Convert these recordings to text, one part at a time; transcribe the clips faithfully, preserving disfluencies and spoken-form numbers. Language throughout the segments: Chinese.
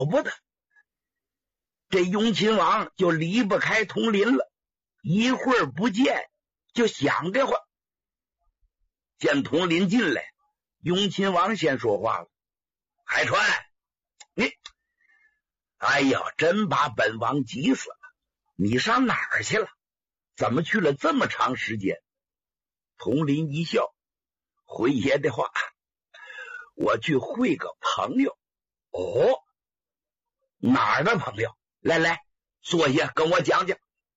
不得，这雍亲王就离不开佟林了，一会儿不见就想这话。见佟林进来，雍亲王先说话了：海川，你哎呀，真把本王急死了，你上哪儿去了？怎么去了这么长时间？佟林一笑：回爷的话，我去会个朋友。哦，哪儿的朋友？来来，坐下跟我讲讲。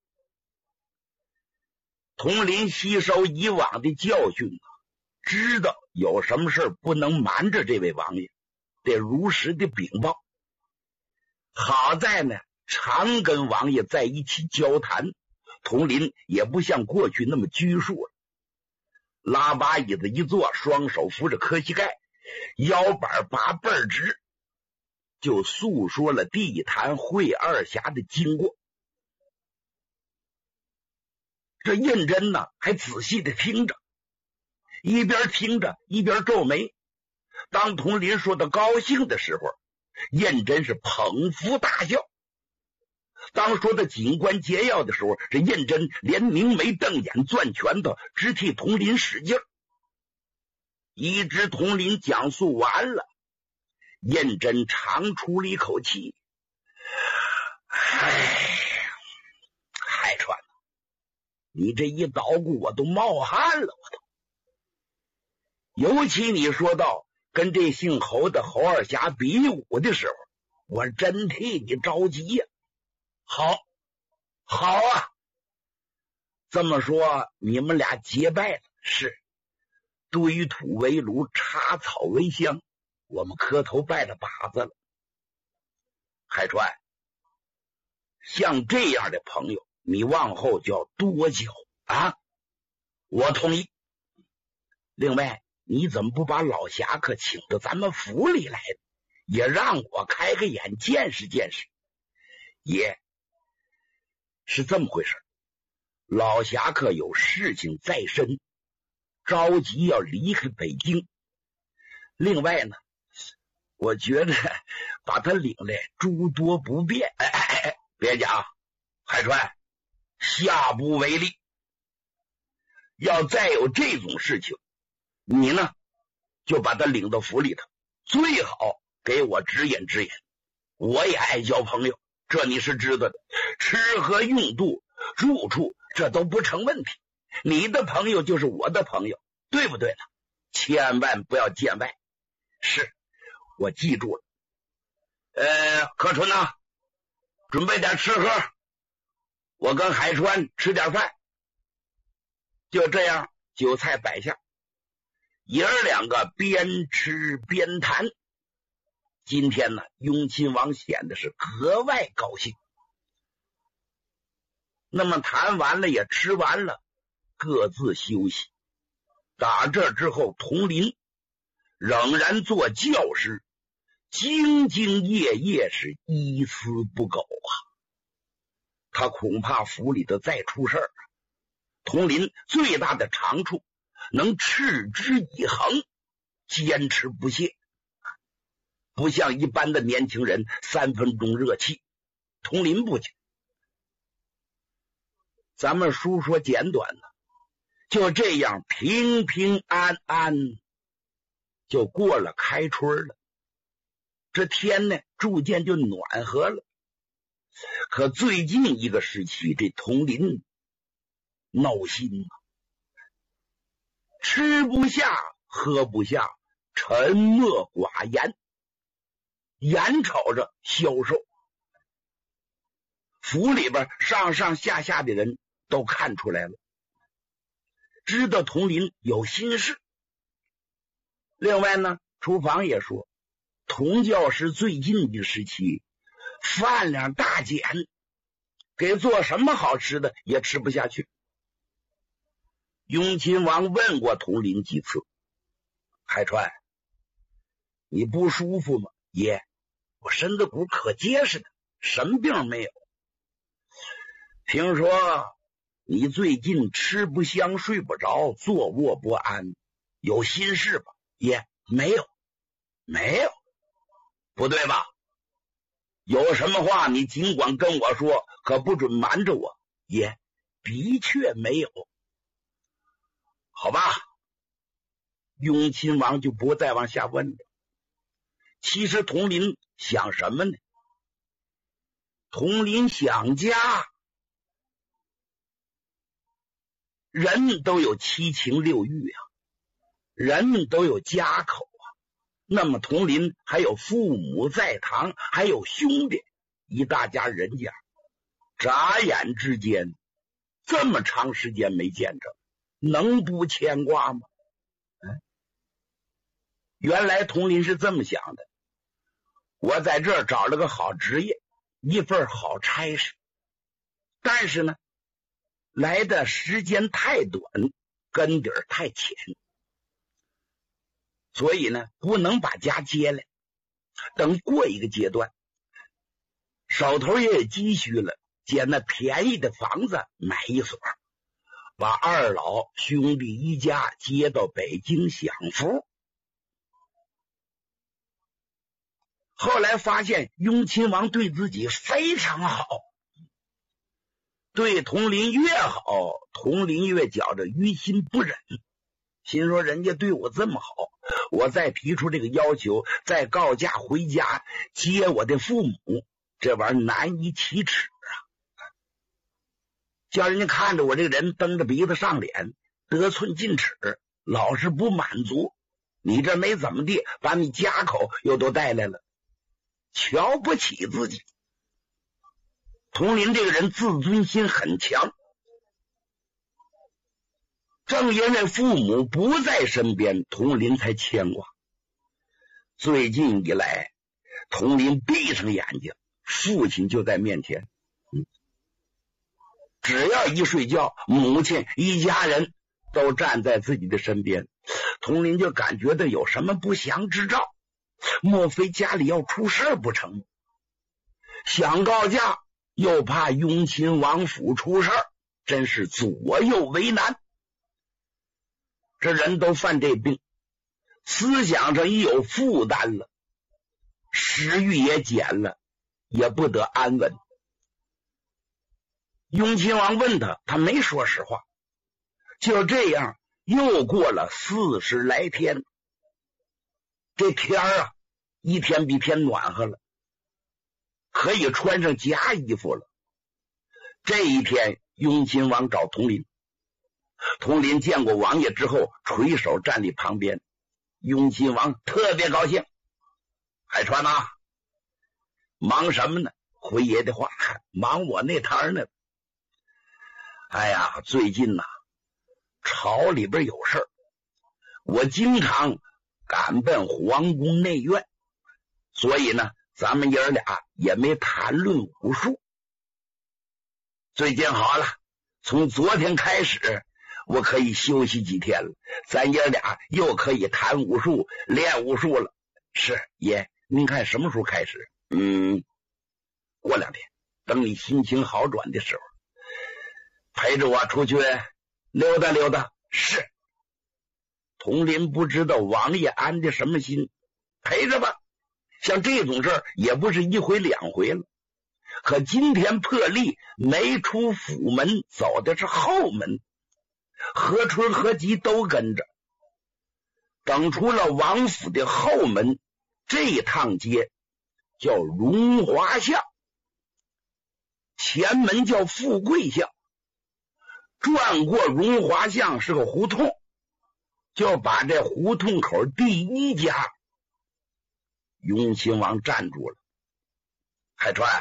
佟林吸收以往的教训，知道有什么事不能瞒着这位王爷，得如实的禀报。好在呢，常跟王爷在一起交谈，佟林也不像过去那么拘束了。拉把椅子一坐，双手扶着磕膝盖，腰板拔倍儿直，就诉说了地坛会二侠的经过。这胤禛呢，还仔细的听着，一边听着一边皱眉。当佟林说的高兴的时候，胤禛是捧腹大笑；当说的警官解药的时候，这胤禛连凝眉瞪眼，攥拳头，直替佟林使劲儿。一直佟林讲述完了，胤禛长出了一口气：哎，海川，你这一捣鼓我都冒汗了，我都。尤其你说到跟这姓侯的侯二侠比武的时候，我真替你着急呀、啊。好，好啊！这么说，你们俩结拜了？是，堆土为炉，插草为香，我们磕头拜了把子了。海川，像这样的朋友，你往后就要多交啊！我同意。另外，你怎么不把老侠客请到咱们府里来，也让我开个眼，见识见识？爷，是这么回事，老侠客有事情在身，着急要离开北京。另外呢，我觉得把他领来诸多不便。哎哎哎，别讲，海川，下不为例。要再有这种事情，你呢就把他领到府里头，最好给我指引指引。我也爱交朋友，这你是知道的，吃喝用度住处这都不成问题，你的朋友就是我的朋友，对不对呢？千万不要见外。是，我记住了。呃，柯春呢，准备点吃喝，我跟海川吃点饭。就这样，酒菜摆下，爷儿两个边吃边谈。今天呢，雍亲王显得是格外高兴。那么谈完了也吃完了，各自休息。打这之后，佟林仍然做教师，兢兢业业，是一丝不苟啊。他恐怕府里头再出事儿，佟林最大的长处能持之以恒，坚持不懈，不像一般的年轻人三分钟热气，佟林不行。咱们书说简短呢，就这样平平安安就过了开春了。这天呢逐渐就暖和了。可最近一个时期，这佟林闹心啊，吃不下喝不下，沉默寡言，眼瞅着消瘦。府里边上上下下的人都看出来了，知道佟林有心事。另外呢，厨房也说，佟教师最近的时期饭量大减，给做什么好吃的也吃不下去。雍亲王问过佟林几次，海川，你不舒服吗？爷，我身子骨可结实的，什么病没有。听说你最近吃不香，睡不着，坐卧不安，有心事吧？爷，没有，没有，不对吧？ 有什么话你尽管跟我说，可不准瞒着我。爷，的确没有。好吧，雍亲王就不再往下问了。其实佟林想什么呢？佟林想家。人都有七情六欲啊，人都有家口啊。那么佟林还有父母在堂，还有兄弟，一大家人家，眨眼之间这么长时间没见着，能不牵挂吗？嗯，原来佟林是这么想的，我在这儿找了个好职业，一份好差事，但是呢来的时间太短，根底儿太浅，所以呢不能把家接来。等过一个阶段，手头也有积蓄了，捡那便宜的房子买一所，把二老兄弟一家接到北京享福。后来发现雍亲王对自己非常好，对佟林越好，佟林越觉着于心不忍，心说人家对我这么好，我再提出这个要求，再告假回家接我的父母，这玩意儿难以启齿啊！叫人家看着我这个人蹬着鼻子上脸，得寸进尺，老是不满足。你这没怎么地，把你家口又都带来了，瞧不起自己。佟林这个人自尊心很强，正因为父母不在身边，佟林才牵挂。最近以来，佟林闭上眼睛，父亲就在面前，嗯，只要一睡觉，母亲一家人都站在自己的身边，佟林就感觉到有什么不祥之兆，莫非家里要出事不成？想告假又怕雍亲王府出事，真是左右为难。这人都犯这病，思想上一有负担了，食欲也减了，也不得安稳。雍亲王问他，他没说实话。就这样又过了四十来天，这天啊一天比天暖和了，可以穿上夹衣服了。这一天雍亲王找佟林，佟林见过王爷之后垂手站立旁边。雍亲王特别高兴，海川啊，忙什么呢？回爷的话，忙我那摊呢。哎呀，最近呐、啊、朝里边有事儿，我经常赶奔皇宫内院，所以呢咱们爷俩也没谈论武术。最近好了，从昨天开始我可以休息几天了，咱爷俩又可以谈武术练武术了。是爷，您看什么时候开始？嗯，过两天，等你心情好转的时候，陪着我出去溜达溜达。是。佟林不知道王爷安的什么心，陪着吧，像这种事儿也不是一回两回了。可今天破例没出府门，走的是后门，何春何吉都跟着。等出了王府的后门，这一趟街叫荣华巷，前门叫富贵巷。转过荣华巷是个胡同，就把这胡同口第一家雍亲王站住了。海川，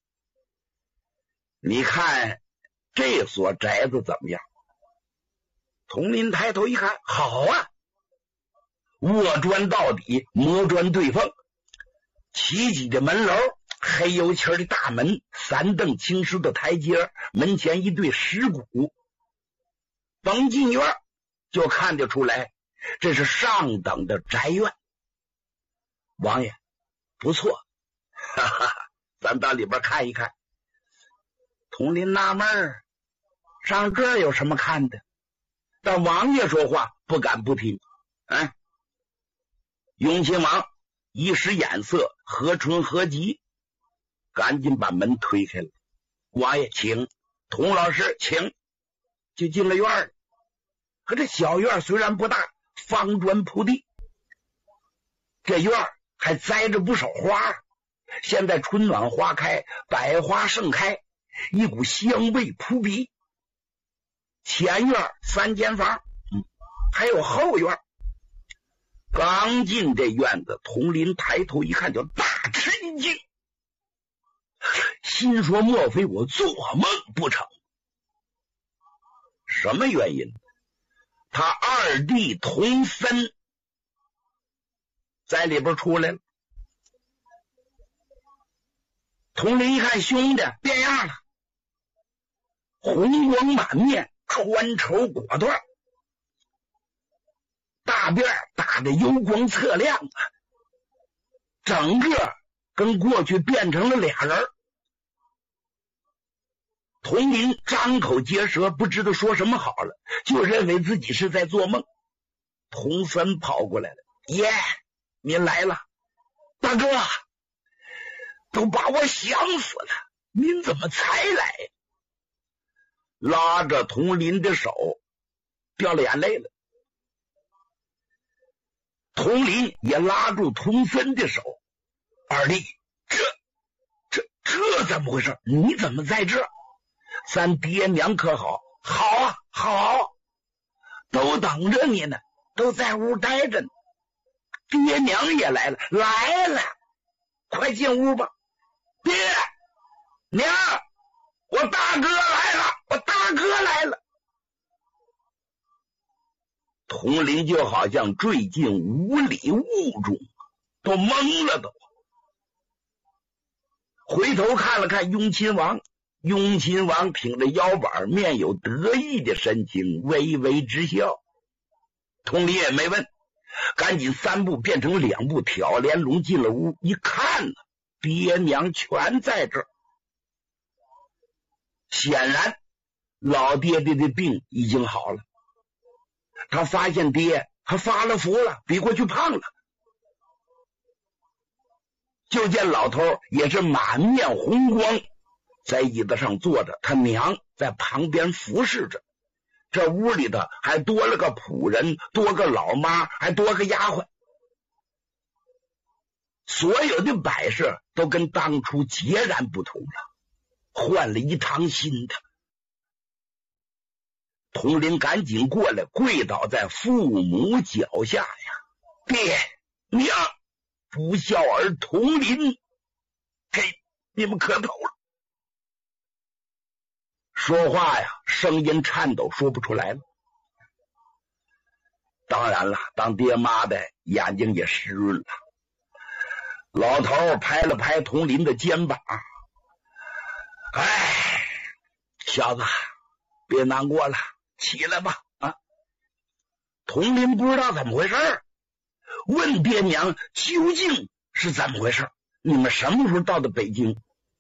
你看这所宅子怎么样？佟林抬头一看，好啊，卧砖到底，磨砖对缝，齐脊的门楼，黑油漆的大门，三蹬青石的台阶，门前一对石鼓。甭进院就看得出来，这是上等的宅院。王爷不错，哈哈，咱到里边看一看。佟林纳闷儿，上这儿有什么看的？但王爷说话不敢不听。嗯，雍亲王一时眼色，何春何吉， 赶紧把门推开了。王爷请，童老师请，就进了院儿。可这小院虽然不大，方砖铺地，这院儿还栽着不少花。现在春暖花开，百花盛开，一股香味扑鼻。前院三间房，嗯，还有后院。刚进这院子，童林抬头一看，就大吃一惊，心说莫非我做梦不成？什么原因？他二弟童森在里边出来了。童林一看兄弟变样了，红光满面，穿绸裹缎，大辫打得油光侧亮啊，整个跟过去变成了俩人。童林张口结舌，不知道说什么好了，就认为自己是在做梦。童森跑过来了，爷，您来了。大哥，都把我想死了，您怎么才来？拉着童林的手，掉了眼泪了。童林也拉住童森的手，二弟，这这这怎么回事？你怎么在这？咱爹娘可好？好啊，好，都等着你呢，都在屋待着呢。爹娘也来了，来了，快进屋吧。爹娘，我大哥来了，我大哥来了。童林就好像坠进无里雾中，都懵了都。回头看了看雍亲王，雍亲王挺着腰板，面有得意的神情，微微直笑。童林也没问，赶紧三步变成两步，挑帘笼进了屋。一看呢，爹娘全在这儿。显然老爹爹的病已经好了，他发现爹还发了福了，比过去胖了。就见老头也是满面红光，在椅子上坐着，他娘在旁边服侍着。这屋里的还多了个仆人，多个老妈，还多个丫鬟。所有的摆设都跟当初截然不同了，换了一堂新的。童林赶紧过来，跪倒在父母脚下呀！爹娘，不孝儿童林给你们磕头了。说话呀，声音颤抖，说不出来了。当然了，当爹妈的眼睛也湿润了。老头拍了拍童林的肩膀，哎，小子，别难过了，起来吧。啊！童林不知道怎么回事，问爹娘究竟是怎么回事？你们什么时候到的北京？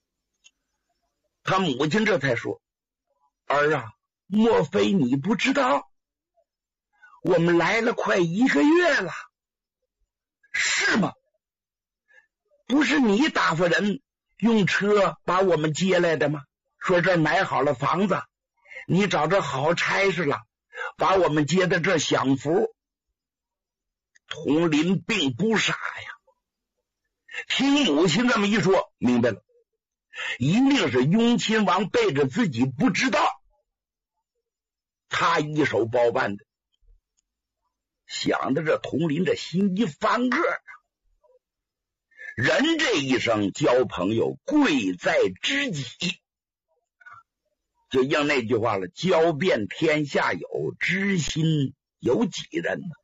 他母亲这才说：儿啊，莫非你不知道？我们来了快一个月了。是吗？不是你打发人用车把我们接来的吗？说这儿买好了房子，你找着好差事了，把我们接到这儿享福。童林并不傻呀，听母亲这么一说，明白了，一定是雍亲王背着自己不知道，他一手包办的。想着这童林这心一翻个，人这一生交朋友贵在知己，就应那句话了，交遍天下有，知心有几人呢？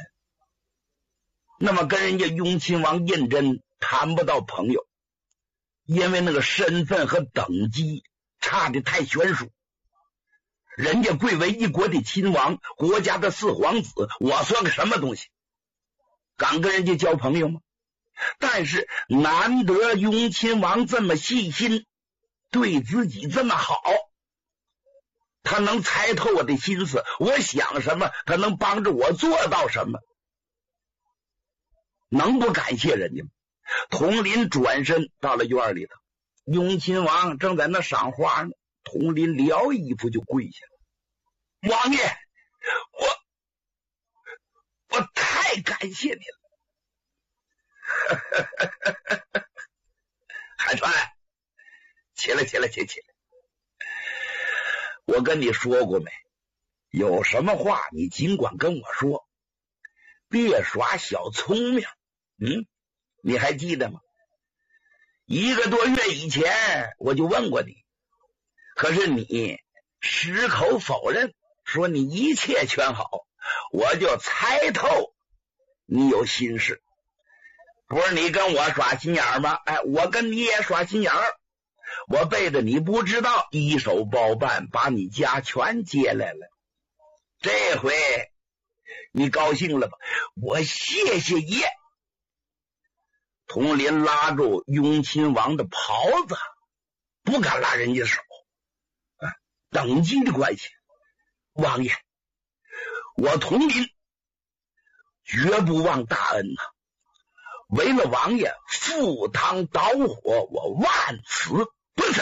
那么跟人家雍亲王胤禛谈不到朋友，因为那个身份和等级差的太悬殊。人家贵为一国的亲王，国家的四皇子，我算个什么东西？敢跟人家交朋友吗？但是难得雍亲王这么细心，对自己这么好，他能猜透我的心思，我想什么，他能帮着我做到什么，能不感谢人家吗？童林转身到了院里头， 雍亲王正在那赏花呢，统领撩衣服就跪下了。王爷，我我太感谢你了。海川，起来起来起来起来！我跟你说过没？有什么话你尽管跟我说，别耍小聪明。嗯，你还记得吗？一个多月以前我就问过你，可是你矢口否认，说你一切全好，我就猜透你有心事。不是你跟我耍心眼吗？哎，我跟你也耍心眼儿，我背着你不知道，一手包办把你家全接来了。这回你高兴了吧？我谢谢爷。统领拉住雍亲王的袍子，不敢拉人家手，啊，等级的关系。王爷，我统领绝不忘大恩呐、啊！为了王爷赴汤蹈火，我万死不辞。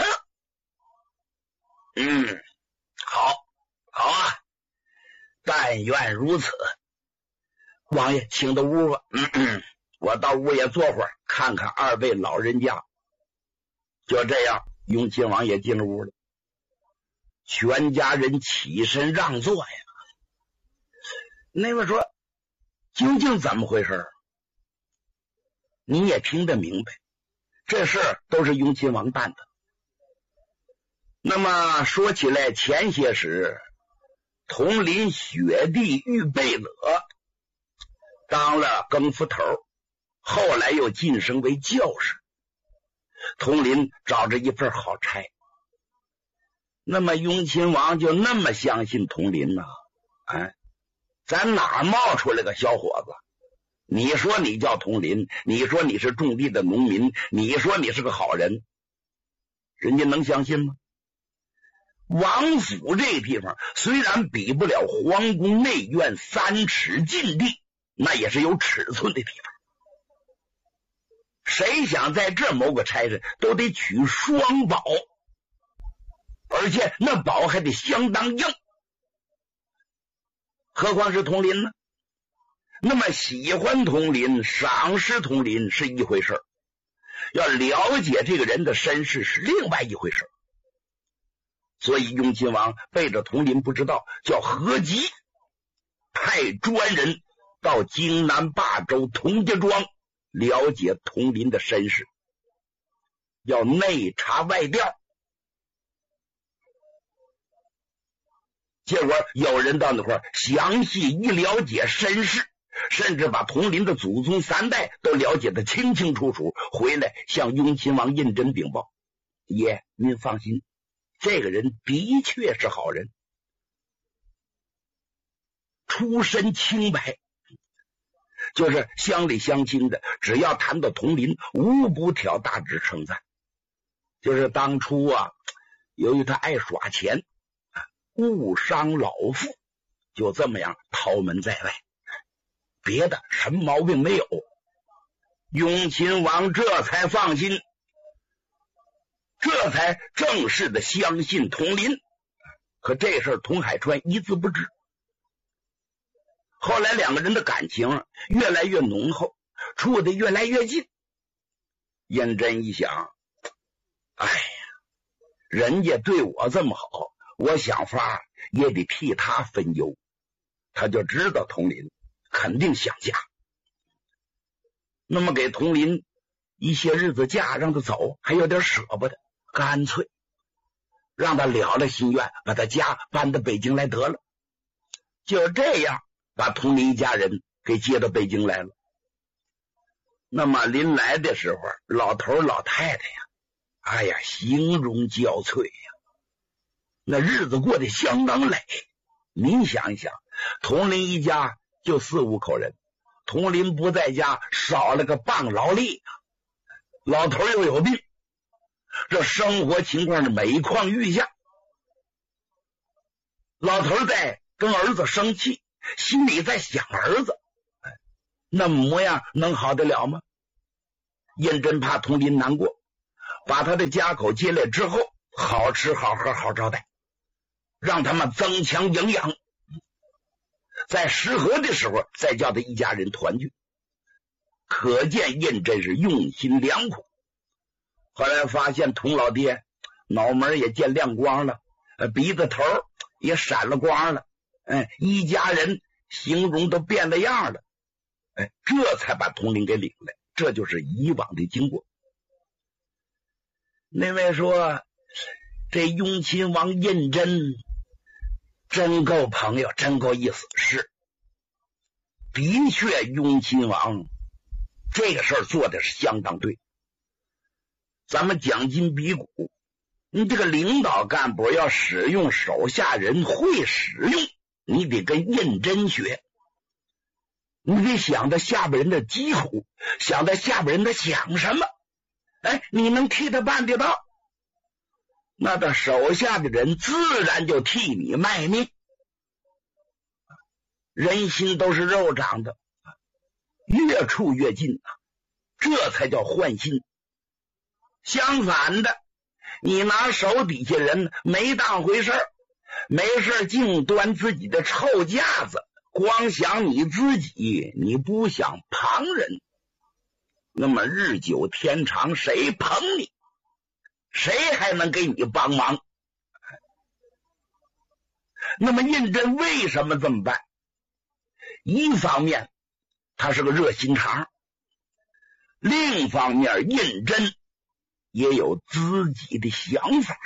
嗯，好，好啊，但愿如此。王爷，请到屋吧。嗯嗯。我到屋也坐会儿，看看二位老人家。就这样，雍亲王也进了屋了。全家人起身让座呀。那位说，究竟怎么回事？你也听得明白，这事儿都是雍亲王办的。那么说起来，前些时，统领雪地玉贝勒当了更夫头，后来又晋升为教士，统领找着一份好差。那么雍亲王就那么相信统领呢、啊？哎，咱哪冒出来个小伙子？你说你叫统领，你说你是种地的农民，你说你是个好人，人家能相信吗？王府这地方虽然比不了皇宫内院三尺禁地，那也是有尺寸的地方。谁想在这谋个差事，都得取双宝，而且那宝还得相当硬，何况是统领呢？那么喜欢统领、赏识统领是一回事，要了解这个人的身世是另外一回事。所以雍亲王背着统领不知道，叫何吉派专人到京南霸州童家庄了解统领的身世，要内查外调。结果有人到那块详细一了解身世，甚至把统领的祖宗三代都了解得清清楚楚，回来向雍亲王印证禀报：爷，您放心，这个人的确是好人，出身清白，就是乡里乡亲的，只要谈到统领，无不挑大指称赞。就是当初啊，由于他爱耍钱，误伤老父，就这么样逃门在外，别的什么毛病没有。雍亲王这才放心，这才正式的相信统领。可这事童海川一字不知。后来两个人的感情越来越浓厚，处得越来越近。胤禛一想，哎呀，人家对我这么好，我想法也得替他分忧。他就知道统领肯定想家，那么给统领一些日子假，让他走，还有点舍不得，干脆让他了了心愿，把他家搬到北京来得了。就这样把统领一家人给接到北京来了。那么临来的时候，老头老太太呀，哎呀，形容憔悴呀，那日子过得相当累。您想一想，统领一家就四五口人，统领不在家，少了个棒劳力，老头又有病，这生活情况是每况愈下。老头在跟儿子生气，心里在想儿子，那模样能好得了吗？胤禛怕统领难过， 把他的家口接来之后，好吃好喝好招待，让他们增强营养，在适合的时候再叫他一家人团聚。可见胤禛是用心良苦。后来发现童老爹脑门也见亮光了，鼻子头也闪了光了，哎，一家人形容都变了样了，哎，这才把统领给领来。这就是以往的经过。那位说这雍亲王胤禛真够朋友，真够意思。是，的确雍亲王这个事儿做的是相当对。咱们讲今比古，你这个领导干部要使用手下人会使用，你得跟胤禛学，你得想到下边人的疾苦，想到下边人的想什么，哎，你能替他办得到，那他手下的人自然就替你卖命。人心都是肉长的，越处越近啊，这才叫换心。相反的，你拿手底下人没当回事儿，没事净端自己的臭架子，光想你自己，你不想旁人，那么日久天长，谁捧你，谁还能给你帮忙？那么胤禛为什么这么办？一方面他是个热心肠，另一方面胤禛也有自己的想法。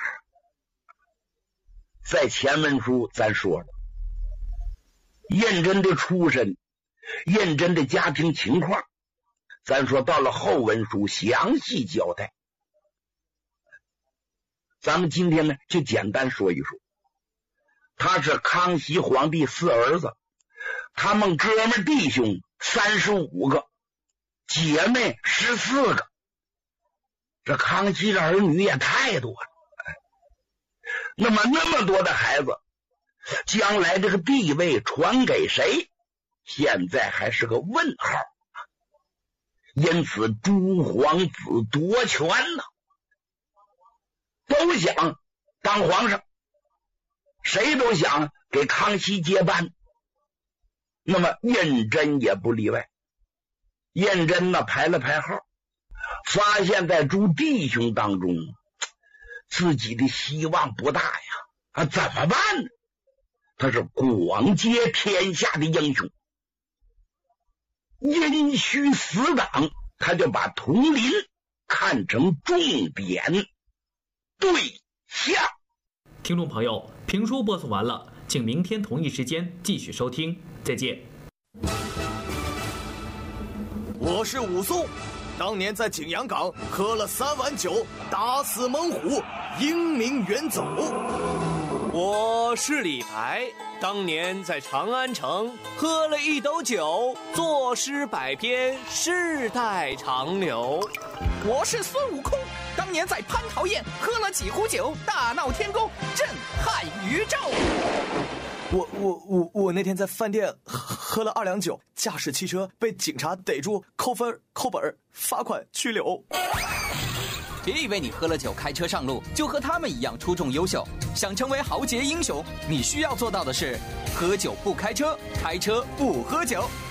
在前文书咱说了，胤禛的出身，胤禛的家庭情况，咱说到了后文书详细交代。咱们今天呢就简单说一说。他是康熙皇帝四儿子，他们哥们弟兄三十五个，姐妹十四个，这康熙的儿女也太多了。那么那么多的孩子，将来这个地位传给谁，现在还是个问号。因此诸皇子夺权呢，都想当皇上，谁都想给康熙接班。那么胤禛也不例外。胤禛呢排了排号，发现在诸弟兄当中自己的希望不大呀，啊，怎么办呢？他是广结天下的英雄，因需死党，他就把统领看成重点对象。 听众朋友，评书播送完了，请明天同一时间继续收听，再见。 我是武松，当年在景阳冈喝了三碗酒，打死猛虎，英名远走。 我是李白，当年在长安城喝了一斗酒，作诗百篇，世代长流。 我是孙悟空，当年在蟠桃宴喝了几壶酒，大闹天宫，震撼宇宙。 我我我我那天在饭店喝了二两酒，驾驶汽车被警察逮住，扣分扣本罚款拘留。 别以为你喝了酒开车上路就和他们一样出众优秀，想成为豪杰英雄，你需要做到的是喝酒不开车，开车不喝酒。